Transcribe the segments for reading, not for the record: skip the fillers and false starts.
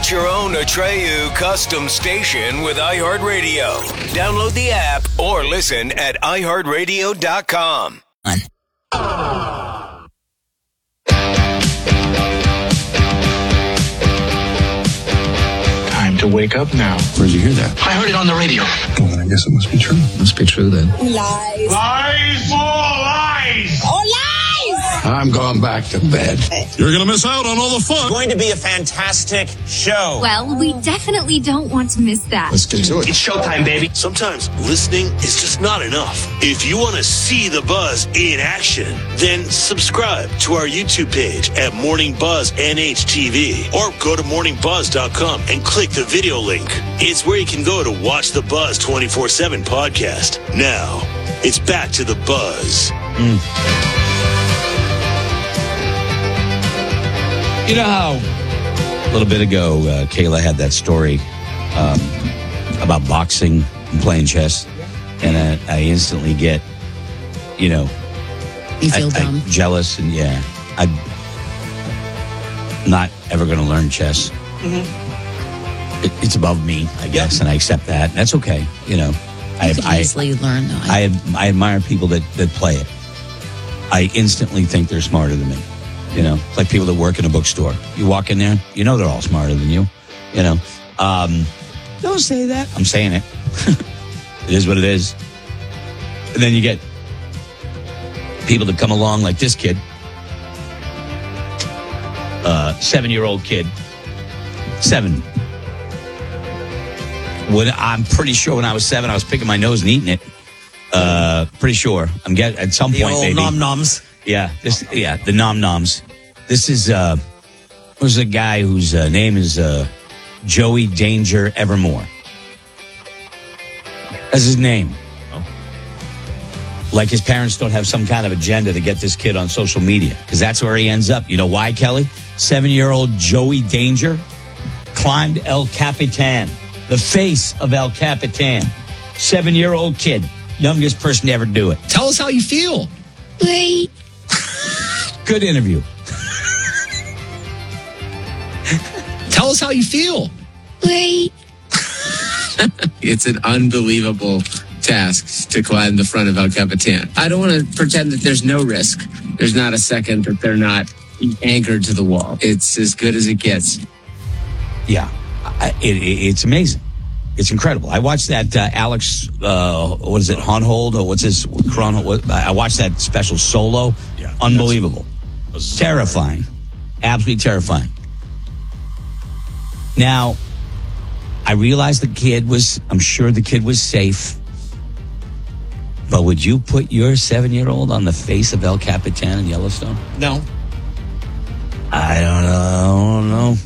Create your own Atreyu custom station with iHeartRadio. Download the app or listen at iHeartRadio.com. Time to wake up now. Where'd you hear that? I heard it on the radio. Well, then I guess it must be true. Must be true then. Lies. Lies, all lies. Oh, lies! I'm going back to bed. You're going to miss out on all the fun. It's going to be a fantastic show. Well, we definitely don't want to miss that. Let's get to it. It's showtime, baby. Sometimes listening is just not enough. If you want to see the buzz in action, then subscribe to our YouTube page at Morning Buzz NHTV or go to morningbuzz.com and click the video link. It's where you can go to watch the Buzz 24/7 podcast. Now, it's back to the buzz. You know how a little bit ago, Kayla had that story about boxing and playing chess, and I instantly get, you feel dumb, jealous, and I'm not ever going to learn chess. Mm-hmm. It's above me, I guess, and I accept that. And that's okay, I easily learn though. I admire people that play it. I instantly think they're smarter than me. Like people that work in a bookstore. You walk in there, they're all smarter than you. Don't say that. I'm saying it. It is what it is. And then you get people that come along like this kid, 7-year-old kid, 7. I'm pretty sure when I was 7, I was picking my nose and eating it. Pretty sure. I'm getting at some point. The old nom-noms. Yeah, the nom-noms. This is there's a guy whose name is Joey Danger Evermore. That's his name. Like his parents don't have some kind of agenda to get this kid on social media, because that's where he ends up. You know why, Kelly? 7-year-old Joey Danger climbed El Capitan, the face of El Capitan. 7-year-old kid, youngest person to ever do it. Tell us how you feel. Wait. Good interview. Tell us how you feel. Wait. It's an unbelievable task to climb the front of El Capitan. I don't want to pretend that there's no risk. There's not a second that they're not anchored to the wall. It's as good as it gets. Yeah, it's amazing. It's incredible. I watched that Alex, what is it, Honnold, or what's his, I watched that special Solo. Yeah, unbelievable. Terrifying. Absolutely terrifying. Now, I realized I'm sure the kid was safe. But would you put your 7-year-old on the face of El Capitan in Yellowstone? No. I don't know.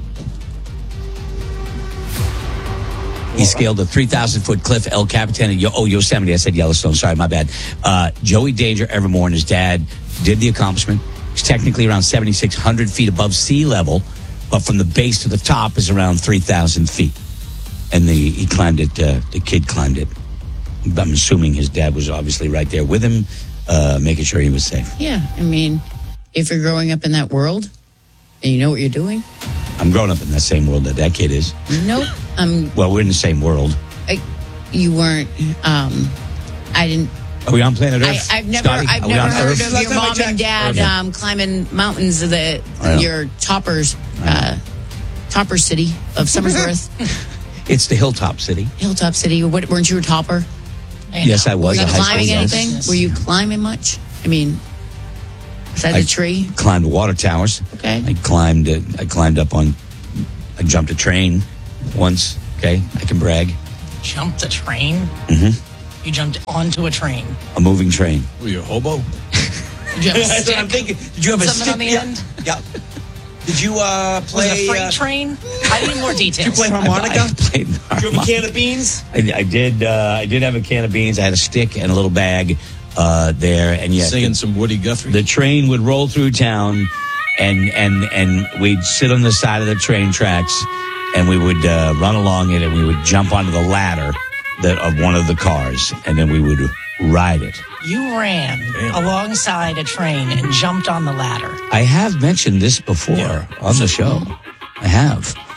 He scaled a 3,000-foot cliff, El Capitan, in Yosemite. I said Yellowstone. Sorry, my bad. Joey Danger Evermore and his dad did the accomplishment. He's technically around 7,600 feet above sea level, but from the base to the top is around 3,000 feet. And he climbed it. The kid climbed it. I'm assuming his dad was obviously right there with him, making sure he was safe. Yeah, I mean, if you're growing up in that world and you know what you're doing. I'm growing up in that same world that kid is. Nope. Well, we're in the same world. You weren't. I didn't. Are we on planet Earth? I've never heard of your mom and dad climbing mountains of your topper city of Summersworth. It's the Hilltop City. Hilltop City. Weren't you a topper? Yes, I was. Were you climbing anything? Were you climbing much? I mean, besides a tree? Climbed water towers. Okay. I jumped a train once. Okay, I can brag. Jumped a train? Mm-hmm. You jumped onto a train. A moving train. Were you a hobo? Did you have a stick? I'm thinking. Did you have a stick on the end? Yeah. Did you play? Was it a freight train? I need more details. Did you play harmonica? I played harmonica. Did you have a can of beans? I did. I did have a can of beans. I had a stick and a little bag there, and singing some Woody Guthrie. The train would roll through town, and we'd sit on the side of the train tracks, and we would run along it, and we would jump onto the ladder of one of the cars, and then we would ride it. You ran alongside a train and jumped on the ladder. I have mentioned this before on the show. I have.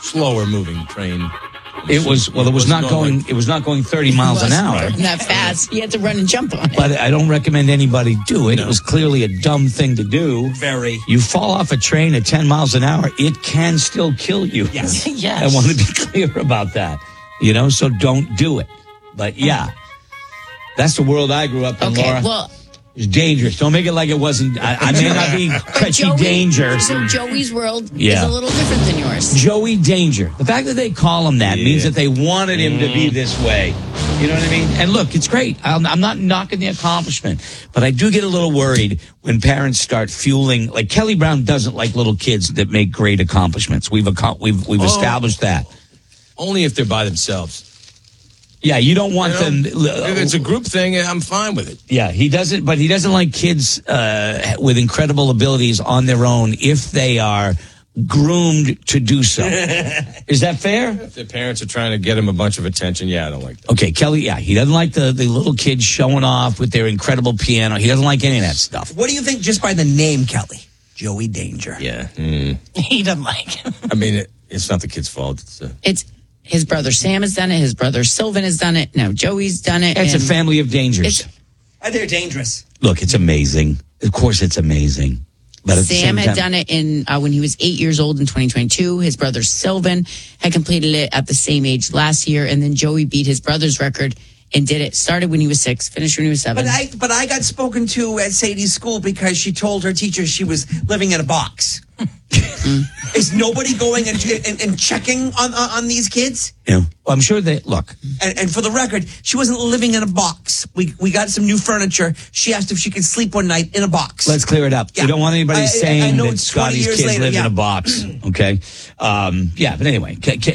slower moving train. It was not going 30 miles an hour. Not that fast. You had to run and jump on it. But I don't recommend anybody do it. No. It was clearly a dumb thing to do. Very. You fall off a train at 10 miles an hour, it can still kill you. Yes. Yes. I want to be clear about that. So don't do it. But yeah, that's the world I grew up in, Okay, Laura. well, it's dangerous. Don't make it like it wasn't. I may not be catchy danger. So Joey's world is a little different than yours. Joey Danger. The fact that they call him that means that they wanted him to be this way. You know what I mean? And look, it's great. I'm not knocking the accomplishment, but I do get a little worried when parents start fueling. Like Kelly Brown doesn't like little kids that make great accomplishments. We've established that. Only if they're by themselves. Yeah, you don't want them. If it's a group thing, I'm fine with it. Yeah, he doesn't like kids with incredible abilities on their own if they are groomed to do so. Is that fair? If their parents are trying to get him a bunch of attention, I don't like that. Okay, Kelly, he doesn't like the little kids showing off with their incredible piano. He doesn't like any of that stuff. What do you think just by the name, Kelly? Joey Danger. Yeah. He doesn't like him. I mean, it's not the kid's fault. It's his brother Sam has done it. His brother Sylvan has done it. Now Joey's done it. It's a family of dangers. They're dangerous. Look, it's amazing. Of course, it's amazing. But Sam had done it when he was 8 years old in 2022. His brother Sylvan had completed it at the same age last year, and then Joey beat his brother's record and did it. Started when he was 6, finished when he was 7. But I got spoken to at Sadie's school because she told her teacher she was living in a box. Is nobody going and checking on these kids? Yeah. Well, I'm sure that, look. And for the record, she wasn't living in a box. We got some new furniture. She asked if she could sleep one night in a box. Let's clear it up. Yeah. We don't want anybody saying that Scotty's kids later, live in a box. Okay. But anyway,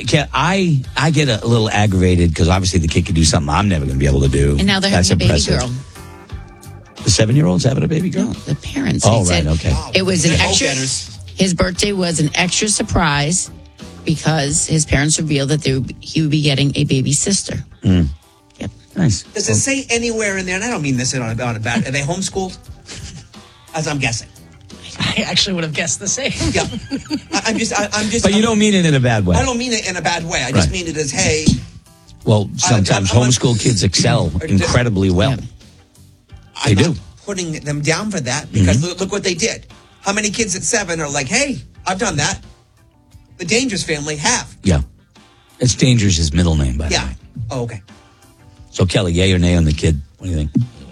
I get a little aggravated because obviously the kid can do something I'm never going to be able to do. And now they're That's having a baby impressive. girl. The 7-year-old's having a baby girl? No, the parents. Oh, They right, said okay. It was an extra. Go-getters. His birthday was an extra surprise because his parents revealed that he would be getting a baby sister. Mm. Yep. Nice. Does it say anywhere in there, and I don't mean this on a bad, are they homeschooled? As I'm guessing. I actually would have guessed the same. Yeah. I'm just. But you don't mean it in a bad way. I don't mean it in a bad way. I just mean it as, hey. Well, sometimes homeschool kids excel incredibly well. They do. Putting them down for that because look what they did. How many kids at 7 are like, hey, I've done that? The Dangerous family have. Yeah. It's Danger's his middle name, by the way. Oh, okay. So, Kelly, yay or nay on the kid? What do you think?